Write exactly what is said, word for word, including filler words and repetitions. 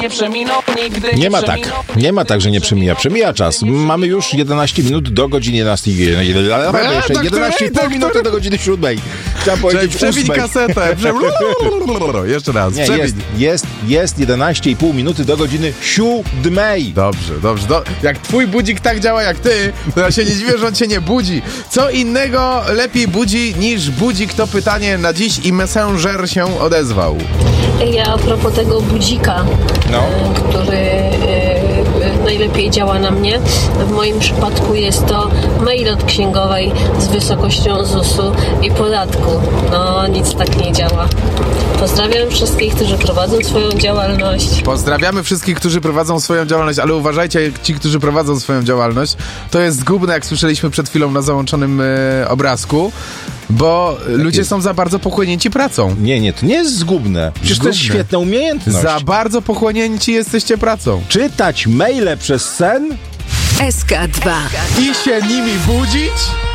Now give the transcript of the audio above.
nie przeminął nigdy. Nie ma tak, nie ma tak, że nie przemija. Przemija czas. Mamy już jedenaście minut do godziny jedenastej. Jeszcze jedenaście i pół minuty do godziny siódmej. Chciałem powiedzieć Przebić ósmej. kasetę. Jeszcze raz. Nie, Przebić. jest, jest, jest jedenaście i pół minuty do godziny siódmej. Dobrze, dobrze. Do, jak twój budzik tak działa jak ty, to ja się nie dziwię, że on cię nie budzi. Co innego lepiej budzi niż budzik, to pytanie na dziś i Messenger się odezwał. Ja a propos tego budzika, No. e, który e, najlepiej działa na mnie. W moim przypadku jest to mail od księgowej z wysokością zusu i podatku. No, nic tak nie działa. Pozdrawiam wszystkich, którzy prowadzą swoją działalność. Pozdrawiamy wszystkich, którzy prowadzą swoją działalność, ale uważajcie, ci, którzy prowadzą swoją działalność, to jest zgubne, jak słyszeliśmy przed chwilą na załączonym e, obrazku, bo ludzie jest? są za bardzo pochłonięci pracą. Nie, nie, to nie jest zgubne. Przecież to jest Zgubne. świetna umiejętność. Za bardzo pochłonięci jesteście pracą. Czytać maile przez sen? S K dwa. I się nimi budzić?